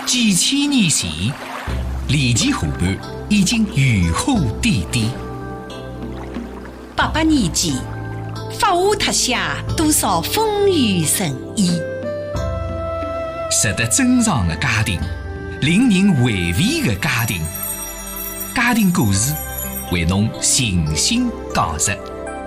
几千年前，离奇河畔已经渔火点点。 800年前，发华特下多少风雨人意。 值得珍藏的家庭，令人回味的家庭，家庭故事为侬细心讲述。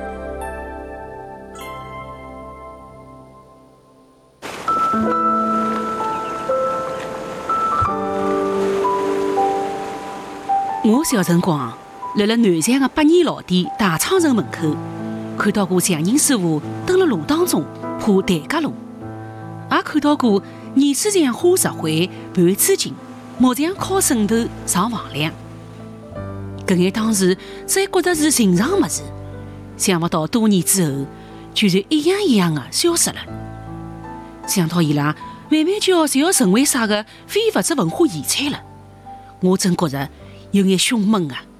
我小辰光辣辣南翔的8年老店大昌城门口，看到过祥人师傅蹲辣路当中铺台阶路，也看到过泥水匠花石灰盘珠金，木匠敲榫头上房梁。搿眼当时只觉得是寻常物事，想不到多年之后，居然一样一样的消失了。想到伊拉慢慢就要成为啥个非物质文化遗产了，我真觉着有眼胸闷啊！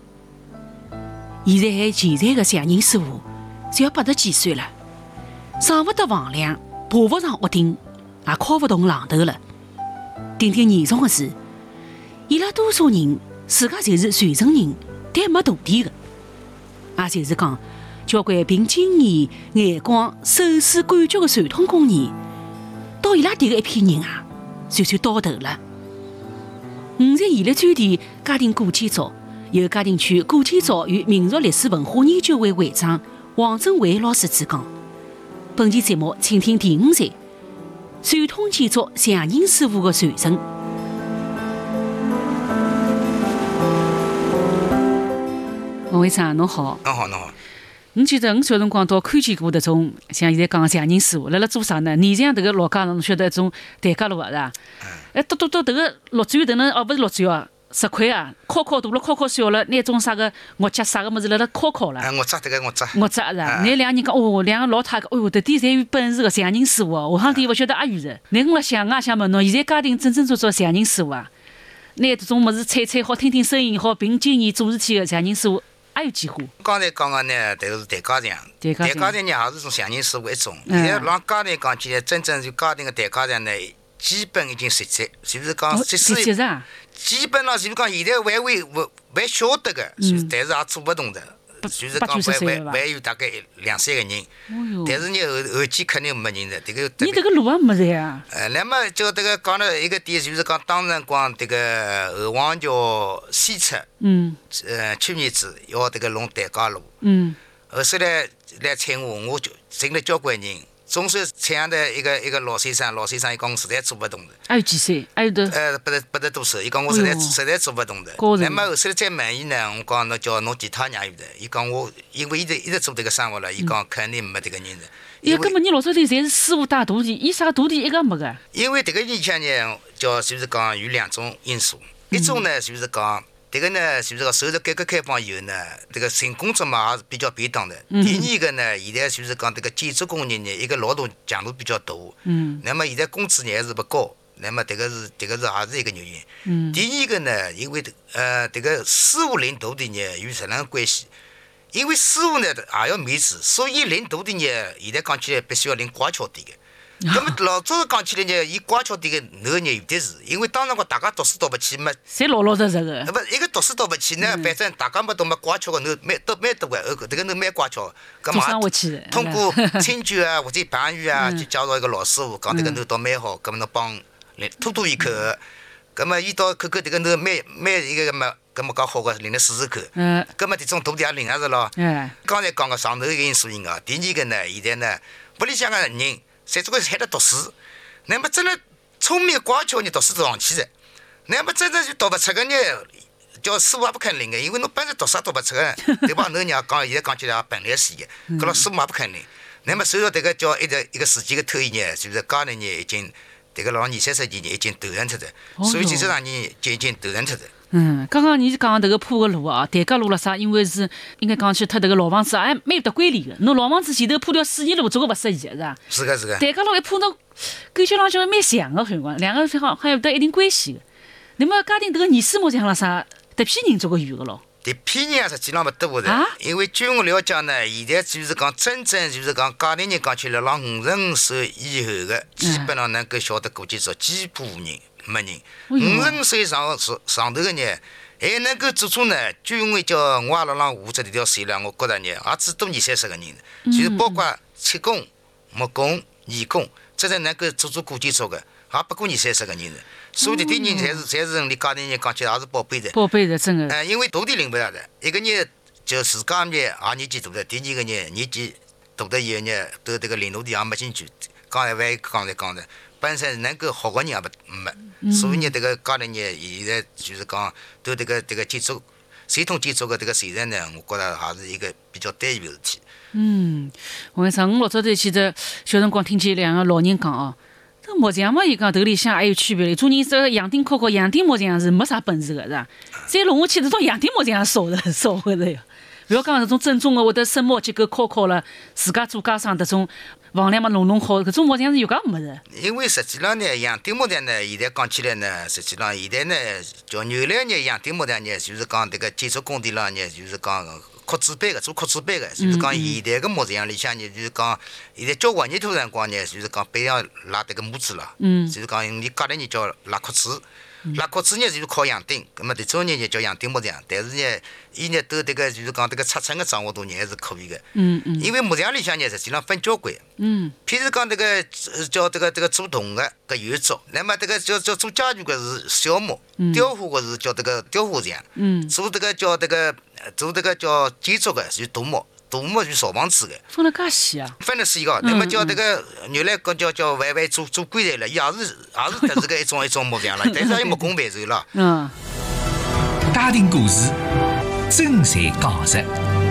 现在的祥人师傅只要80几岁了，上不得房梁，爬不上屋顶，也敲不动榔头了。顶严重的是，伊拉多数人自家就是传承人，但没徒弟的，也就是讲，交关凭经验、眼光、手势、感觉的传统工艺，到伊拉迭个一批人啊，算到头了。我在现代专题家庭古建筑，由嘉定区古建筑与民俗历史文化研究会会长王振伟老师主讲。本期节目，请听第5集：传统建筑祥人师傅的传承。王会长，侬好。 侬好，侬好。 我记得我小辰光到看见过迭种，像现在讲祥人师傅，辣辣做啥呢？泥匠迭个老家侬晓得一种台阶路啊，是吧？到迭个绿砖，迭能不是绿砖啊，石块啊，敲大了，敲小了，拿种啥个木脚啥个物事辣辣敲了。 木桩迭个木桩。 木桩是吧？那两个人讲哦，两个老太太，哦哟，迭点侪有本事个祥人师傅哦，下趟点勿晓得阿远着。那我辣想啊想问侬，现在家庭真正做祥人师傅啊，拿迭种物事踩好，听听声音好，凭经验做事体个祥人师傅。还有几户？ 刚才讲个呢，迭个是台阶匠，台阶匠呢也是种祥人师傅一种。现在让家庭讲起来，真正就家庭个台阶匠呢，基本已经实际，就是讲即使基本上就是讲现在还晓得个，但是也做不动的，就是讲还有大概2-3个人。但是呢后期肯定没人的，迭个。 你迭个路也没在啊？ 那么就迭个讲了一个点，就是讲当辰光迭个后王桥西侧，去年子要迭个弄台阶路，后首来采我就寻了交关人。总算采样的一个老先生，伊讲我实在做不动的。 还有几岁？还有的 80多岁，伊讲我实在做不动的。那么后首来再问伊呢，我讲侬叫侬其他人有的，伊讲我因为一直做这个生活了，伊讲肯定没这个人的。 根本你老早头侪是师傅带徒弟，伊啥徒弟一个没个。 因为这个里向呢，就是讲有2种因素，一种呢就是讲。这个呢，就是讲，随着改革开放以后呢，这个寻工作嘛也是比较便当的。第二个呢，现在就是讲这个建筑工人呢，一个劳动强度比较大。那么现在工资呢还是不高，那么这个是也是一个原因。第二个呢，因为这个师傅领徒弟呢有什样关系？因为师傅呢也要面子，所以领徒弟呢，现在讲起来必须要领乖巧点的。那么老早讲起来呢，伊乖巧点个男人有的是，因为当辰光大家读书读不起嘛， 侪老实实个。 不，一个读书读不起呢，反正大家没懂嘛，乖巧个男蛮多个，这个男蛮乖巧。 做生活去。 通过亲眷啊或者朋友啊，去介绍一个老师傅，讲这个男倒蛮好，咁么侬帮拖伊口，咁么伊到看这个男蛮一个嘛，咁么讲好个领了40口，咁么这种徒弟也领下是咯。刚才讲个上头一个因素因啊，第二个呢，现在呢，屋里向个人。侪总归还得读书，那么真的聪明乖巧，你读书都上去的。那么真正就读不出个呢，叫师傅也不肯领的，因为侬本身读书读不出个，对吧？侬娘讲现在讲起来本来是的，搿老师傅也不肯领。那么随着这个叫一个时间的推移呢，就是家里呢已经这个老20-30年已经投人出的，所以建设上呢就已经投人出的。 刚刚你讲迭个铺个路啊，台阶路了啥？因为是应该讲去脱迭个老房子，还蛮有得规律个。侬老房子前头铺条水泥路，这个勿适宜个，是吧？ 是个。 台阶路一铺，侬感觉浪向蛮像个，辰光两个好像有得一定关系个。那么家庭迭个泥水木匠了啥，迭批人总归有个咯。 这批人实际上勿多的，因为据我了解呢，现在就是讲真正就是讲家里人讲起来，让50岁以后的，基本上能够晓得过去做，几乎人没人。50岁上头的人，还能够做出呢，据我叫我阿拉让下这条线了，我觉着呢，也只多20-30个人，就是包括漆工、木工、泥工，这才能够做古建筑的，也不过20-30个人。所有的人侪是你家里人讲起来也是宝贝的， 宝贝的真的。 因为大地领不了的，一个人就自家呢也年纪大的，第二个人年纪大的以后呢，对这个领导的也没兴趣。刚才还讲的，本身能够好的人也没，所以呢，这个家里人现在就是讲对这个建筑传统建筑的这个传承呢，我觉得还是一个比较担忧的事体。 我跟你说，我老早头去这小辰光听见两个老人讲哦。这木匠嘛，伊讲头里向还有区别的。做人这洋钉敲，洋钉木匠是没啥本事的，是吧？再弄下去，这种洋钉木匠少会的哟。不要讲这种正宗的，或者生磨机构敲了，自家做家商这种房梁嘛弄好，搿种木匠是有介没的。 因为实际上呢，洋钉木匠呢，现在讲起来呢，实际上现在呢，叫原来呢，洋钉木匠呢，就是讲这个建筑工地上呢，就是讲。刻字板的，做刻字板的，就是讲现代个木匠里向呢，就是讲现在交混凝土辰光呢，就是讲背上拉这个木子了，就是讲你家里人叫拉刻字，拉刻字呢就是靠洋钉，那么这种人呢叫洋钉木匠，但是呢，伊呢对这个就是讲这个尺寸的掌握度呢还是可以的，因为木匠里向呢实际上分交关，譬如讲这个叫这个做铜的搿有一种，那么这个叫做家具的是小木，雕花的是叫这个雕花匠，做这个叫这个。做这个叫建筑的是大木，大木是造房子的。 分了介细啊？ 分了细个，那么叫这个原来讲叫外做棺材了，也是特殊个一种木匠了，但是还有木工范畴了。 家庭故事，真侪讲实。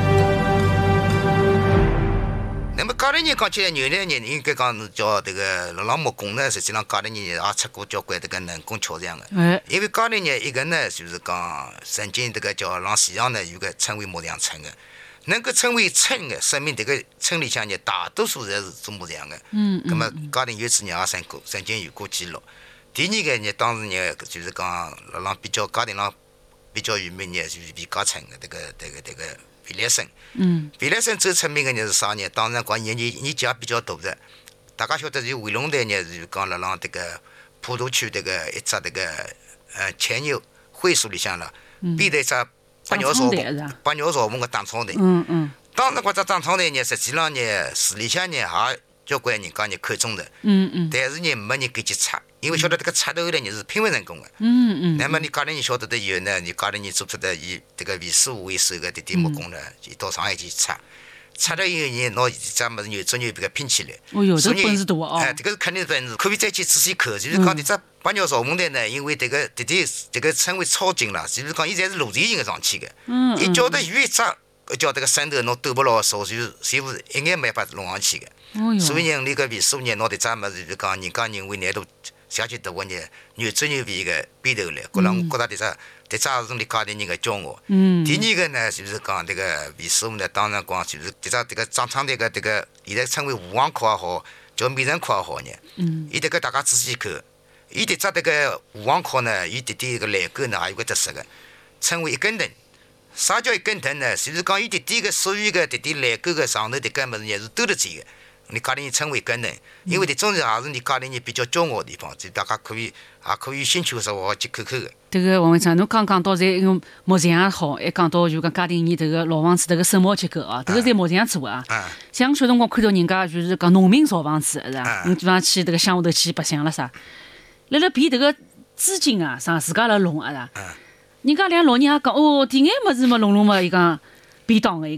那么家里人讲起来，原来人应该讲叫这个让木工呢，实际上家里人也出过交关这个能工巧匠的。因为家里人一个呢，就是讲曾经这个叫让西洋呢有个称为木匠村的，能够称为村的，说明这个村里向呢大多数侪是做木匠的。那么家庭有子呢也曾经有过记录。第二个呢，当时呢就是讲让比较家庭上比较有名呢，就是李家村的这个。费列森，费列森最出名的呢是啥呢？当然讲年纪也比较大的，大家晓得是回龙台呢，是讲了让这个普陀区这个一只这个前有会所里向了，边头一只八鸟巢棚个打草台。当时搿只打草台呢，实际上呢，市里向呢也交关人家呢看中的，但是呢没人敢去拆。因为晓得这个拆头的人是拼不成功的，那么你家里人晓得的以后呢，你家里人做出的以这个为师傅为首的这木工呢，就到上海去拆了以后呢，拿这么子牛做牛皮给拼起来。 哦哟，这本事大哦！ 这个是肯定是本事，可以再去仔细看。就是讲这只八鸟巢棚台呢，因为这个称为超紧了，就是讲现在是螺旋形的上去的。一叫得远一只，叫这个山头侬抖不牢手，就几乎一眼没法弄上去的。所以呢，你个为师傅呢，拿这只么子就讲人家认为难度。下去的话呢，牛做牛皮个边头来，我觉得这只是你家里人的骄傲。第二个呢，就是讲这个魏师傅呢，当然讲就是这个张昌台个这个现在称为武王窟也好，叫美人窟也好呢。伊这个大家仔细看，伊这个武王窟呢，伊这个栏杆呢，还有个特色个，称为一根藤。啥叫一根藤呢？就是讲伊这个所有个这栏杆个上头这个么子呢，是兜得住的。你家里人称为根藤，因为这种也是你家里人比较骄傲的地方，就大家可以有兴趣的时候好去看看的。 这个王会长，侬刚讲到这个木匠好，还讲到就讲家庭里这个老房子这个生活结构啊，这个在木匠做啊。像小辰光看到人家就是讲农民造房子，是吧？你比方去这个乡下头去白相了啥，辣变这个资金啊，啥自家来弄啊，是吧？人家两老人也讲哦，第眼么子嘛弄嘛，伊讲便当的。